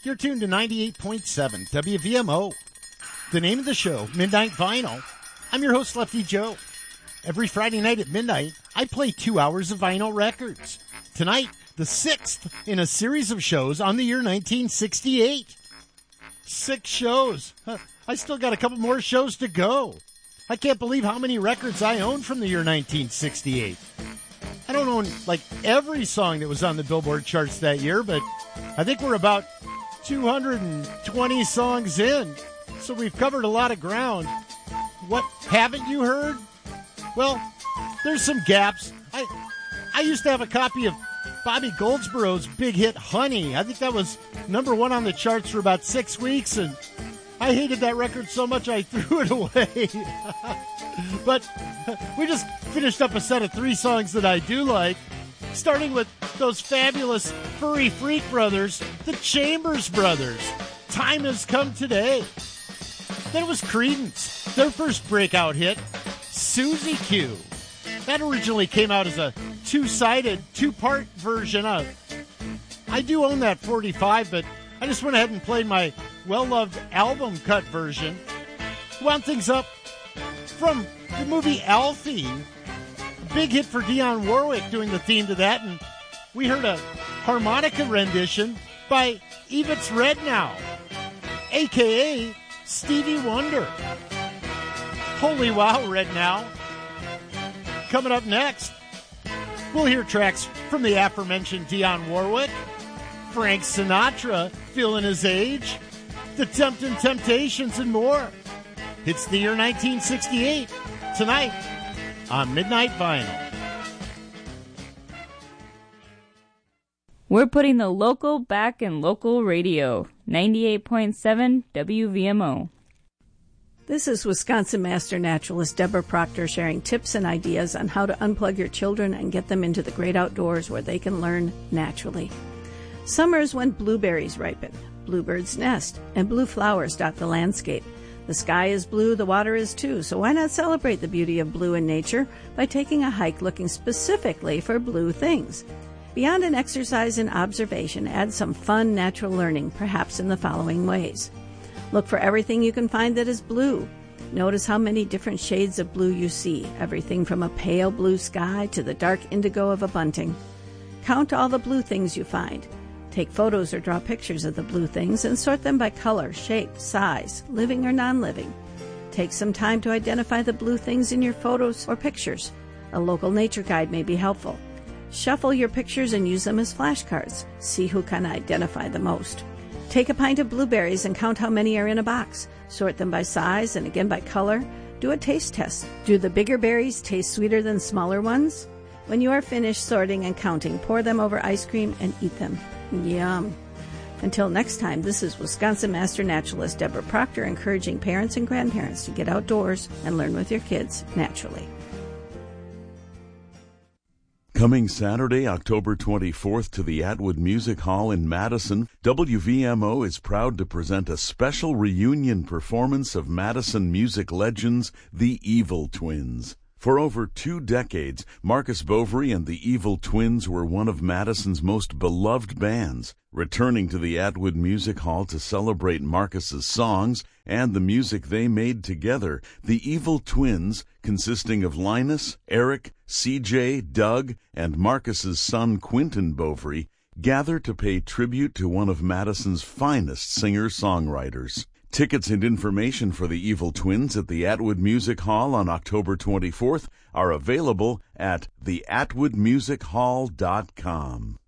You're tuned to 98.7 WVMO. The name of the show, Midnight Vinyl. I'm your host, Lefty Joe. Every Friday night at midnight, I play 2 hours of vinyl records. Tonight, the 6th in a series of shows on the year 1968. 6 shows. I still got a couple more shows to go. I can't believe how many records I own from the year 1968. I don't own, every song that was on the Billboard charts that year, but I think we're about 220 songs in. So we've covered a lot of ground. What haven't you heard? Well, there's some gaps. I used to have a copy of Bobby Goldsboro's big hit, Honey. I think that was number 1 on the charts for about 6 weeks, and I hated that record so much I threw it away. But we just finished up a set of 3 songs that I do like, starting with those fabulous furry freak brothers, the Chambers Brothers. Time Has Come Today. Then it was Creedence, their first breakout hit, Susie Q. That originally came out as a 2-sided, 2-part version of. I do own that 45, but I just went ahead and played my well-loved album cut version. Wound things up from the movie Alfie. A big hit for Dionne Warwick doing the theme to that, and we heard a harmonica rendition by Evetts Rednow, a.k.a. Stevie Wonder. Holy wow, Rednow. Coming up next, we'll hear tracks from the aforementioned Dionne Warwick, Frank Sinatra, feeling his age, the Temptin' Temptations, and more. It's the year 1968, tonight on Midnight Vinyl. We're putting the local back in local radio, 98.7 WVMO. This is Wisconsin Master Naturalist Deborah Proctor sharing tips and ideas on how to unplug your children and get them into the great outdoors where they can learn naturally. Summer is when blueberries ripen, bluebirds nest, and blue flowers dot the landscape. The sky is blue, the water is too, so why not celebrate the beauty of blue in nature by taking a hike looking specifically for blue things? Beyond an exercise in observation, add some fun natural learning, perhaps in the following ways. Look for everything you can find that is blue. Notice how many different shades of blue you see, everything from a pale blue sky to the dark indigo of a bunting. Count all the blue things you find. Take photos or draw pictures of the blue things and sort them by color, shape, size, living or non-living. Take some time to identify the blue things in your photos or pictures. A local nature guide may be helpful. Shuffle your pictures and use them as flashcards. See who can identify the most. Take a pint of blueberries and count how many are in a box. Sort them by size and again by color. Do a taste test. Do the bigger berries taste sweeter than smaller ones? When you are finished sorting and counting, pour them over ice cream and eat them. Yum. Until next time, this is Wisconsin Master Naturalist Deborah Proctor encouraging parents and grandparents to get outdoors and learn with your kids naturally. Coming Saturday, October 24th to the Atwood Music Hall in Madison, WVMO is proud to present a special reunion performance of Madison music legends, the Evil Twins. For over 2 decades, Marcus Bovary and the Evil Twins were one of Madison's most beloved bands. Returning to the Atwood Music Hall to celebrate Marcus's songs and the music they made together, the Evil Twins, consisting of Linus, Eric, CJ, Doug, and Marcus's son Quentin Bovary, gather to pay tribute to one of Madison's finest singer-songwriters. Tickets and information for the Evil Twins at the Atwood Music Hall on October 24th are available at theatwoodmusichall.com.